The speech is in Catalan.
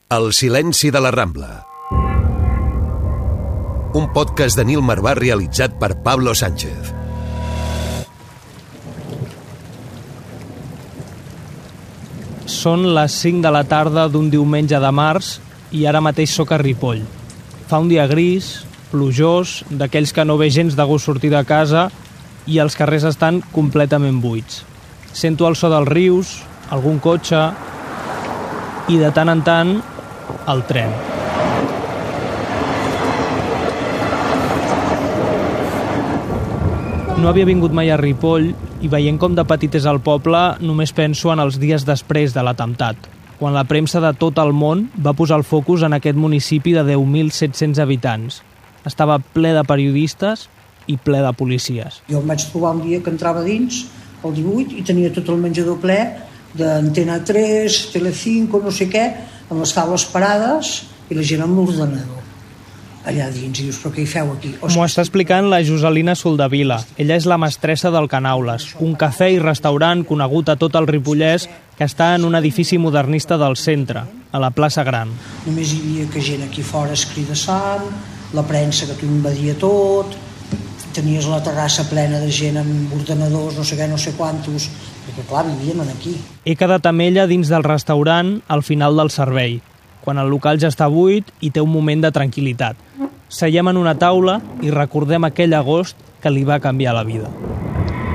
El silenci de la Rambla. Un podcast de Nil Marvà realitzat per Pablo Sánchez. Són les 5 de la tarda d'un diumenge de març i ara mateix sóc a Ripoll. Fa un dia gris, plujós, d'aquells que no ve gens de gust sortir de casa i els carrers estan completament buits. Sento el so dels rius, algun cotxe i de tant en tant el tren. No havia vingut mai a Ripoll i veient com de petit és el poble només penso en els dies després de l'atemptat, quan la premsa de tot el món va posar el focus en aquest municipi de 10.700 habitants. Estava ple de periodistes i ple de policies. Jo em vaig trobar un dia que entrava dins, el 18, i tenia tot el menjador ple d'Antena 3, Telecinco, no sé què, amb les taules parades i la gent amb l'ordenador allà dins. I dius, però què hi feu aquí? M'ho està explicant la Joselina Soldevila. Ella és la mestressa del Canaules, un cafè i restaurant conegut a tot el Ripollès que està en un edifici modernista del centre, a la plaça Gran. Només hi havia que gent aquí fora escridassant, la premsa que t'ho invadia tot, tenies la terrassa plena de gent amb ordenadors, no sé què, no sé quantos, perquè clar, vivien aquí. He quedat amb ella dins del restaurant al final del servei, quan el local ja està buit i té un moment de tranquil·litat. Seiem en una taula i recordem aquell agost que li va canviar la vida.